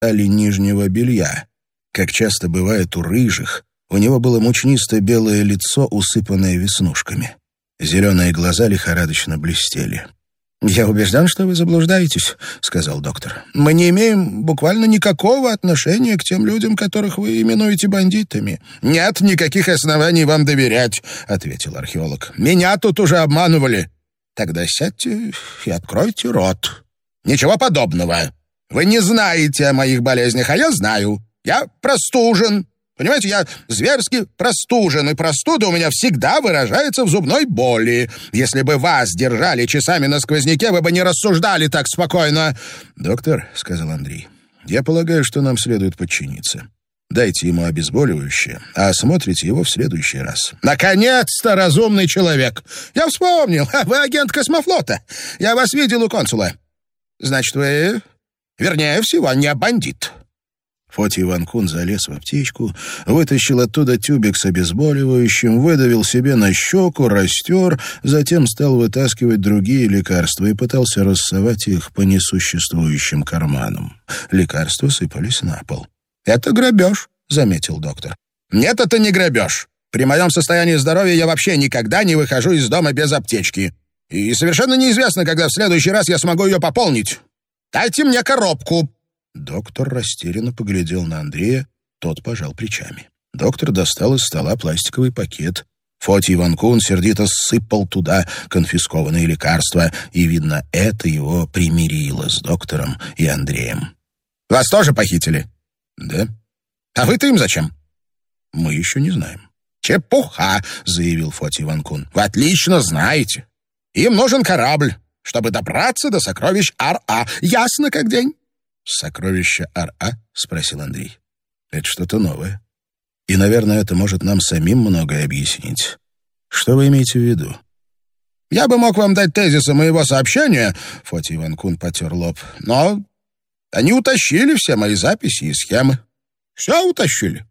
детали нижнего белья. Как часто бывает у рыжих, у него было мучнисто-белое лицо, усыпанное веснушками. Зеленые глаза лихорадочно блестели. «Я убежден, что вы заблуждаетесь», — сказал доктор. «Мы не имеем буквально никакого отношения к тем людям, которых вы именуете бандитами». «Нет никаких оснований вам доверять», — ответил археолог. «Меня тут уже обманывали». «Тогда сядьте и откройте рот». «Ничего подобного. Вы не знаете о моих болезнях, а я знаю. Я простужен. Понимаете, я зверски простужен, и простуда у меня всегда выражается в зубной боли. Если бы вас держали часами на сквозняке, вы бы не рассуждали так спокойно». «Доктор», — сказал Андрей, — «я полагаю, что нам следует подчиниться. Дайте ему обезболивающее, а осмотрите его в следующий раз». «Наконец-то, разумный человек! Я вспомнил, вы агент космофлота. Я вас видел у консула. Значит, вы, вернее всего, не бандит». Фотий Ван-Кун залез в аптечку, вытащил оттуда тюбик с обезболивающим, выдавил себе на щеку, растер, затем стал вытаскивать другие лекарства и пытался рассовать их по несуществующим карманам. Лекарства сыпались на пол. «Это грабеж», — заметил доктор. «Нет, это не грабеж. При моем состоянии здоровья я вообще никогда не выхожу из дома без аптечки. И совершенно неизвестно, когда в следующий раз я смогу ее пополнить. Дайте мне коробку». Доктор растерянно поглядел на Андрея, тот пожал плечами. Доктор достал из стола пластиковый пакет. Фотий Ван-Кун сердито сыпал туда конфискованные лекарства, и, видно, это его примирило с доктором и Андреем. «Вас тоже похитили?» «Да». «А вы-то им зачем?» «Мы еще не знаем». «Чепуха», — заявил Фотий Ван-Кун. «Вы отлично знаете. Им нужен корабль, чтобы добраться до сокровищ Ар-А. Ясно как день». «Сокровища Ар-А?» — спросил Андрей. «Это что-то новое. И, наверное, это может нам самим многое объяснить. Что вы имеете в виду?» «Я бы мог вам дать тезисы моего сообщения», — Фотий Ван-Кун потер лоб, «но они утащили все мои записи и схемы. Все утащили».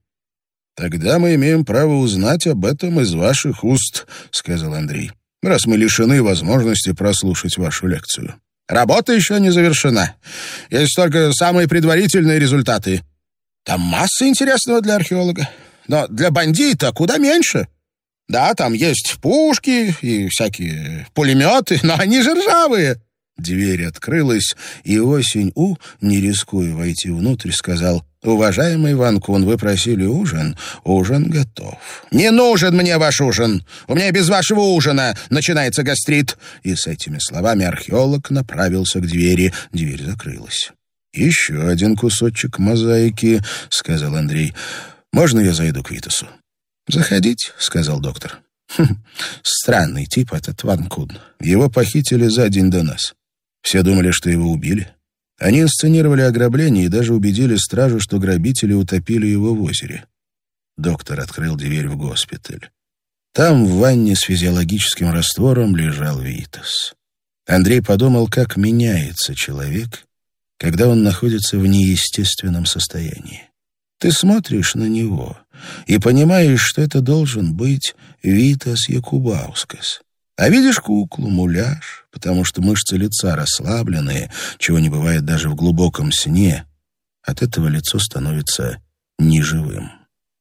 «Тогда мы имеем право узнать об этом из ваших уст», — сказал Андрей, «раз мы лишены возможности прослушать вашу лекцию». «Работа еще не завершена. Есть только самые предварительные результаты. Там масса интересного для археолога. Но для бандита куда меньше. Да, там есть пушки и всякие пулеметы, но они же ржавые». Дверь открылась, и Осень-У, не рискуя войти внутрь, сказал: «Уважаемый Ван-Кун, вы просили ужин. Ужин готов». «Не нужен мне ваш ужин. У меня без вашего ужина начинается гастрит». И с этими словами археолог направился к двери. Дверь закрылась. «Еще один кусочек мозаики», — сказал Андрей. «Можно я зайду к Витасу?» «Заходите», — сказал доктор. «Странный тип этот Ван-Кун. Его похитили за день до нас. Все думали, что его убили. Они инсценировали ограбление и даже убедили стражу, что грабители утопили его в озере». Доктор открыл дверь в госпиталь. Там в ванне с физиологическим раствором лежал Витас. Андрей подумал, как меняется человек, когда он находится в неестественном состоянии. Ты смотришь на него и понимаешь, что это должен быть Витас Якубаускас. А видишь куклу, муляж, потому что мышцы лица расслабленные, чего не бывает даже в глубоком сне. От этого лицо становится неживым.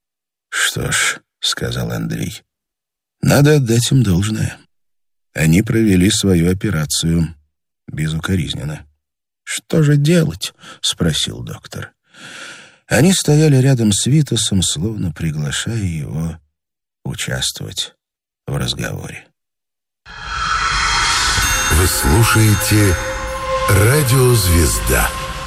«Что ж», — сказал Андрей, — «надо отдать им должное. Они провели свою операцию безукоризненно». «Что же делать?» — спросил доктор. Они стояли рядом с Витасом, словно приглашая его участвовать в разговоре. Вы слушаете «Радио Звезда».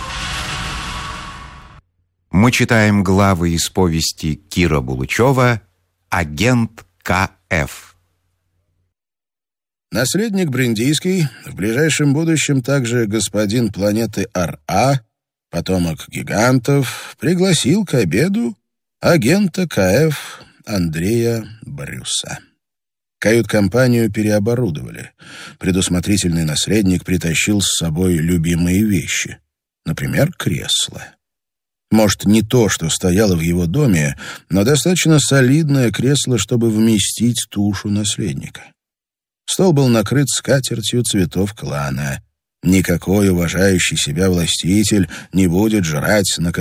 Мы читаем главы из повести Кира Булычева «Агент К.Ф». Наследник Бриндийский, в ближайшем будущем также господин планеты Ар-А, потомок гигантов, пригласил к обеду агента К.Ф. Андрея Брюса. Кают-компанию переоборудовали. Предусмотрительный наследник притащил с собой любимые вещи. Например, кресло. Может, не то, что стояло в его доме, но достаточно солидное кресло, чтобы вместить тушу наследника. Стол был накрыт скатертью цветов клана. Никакой уважающий себя властитель не будет жрать на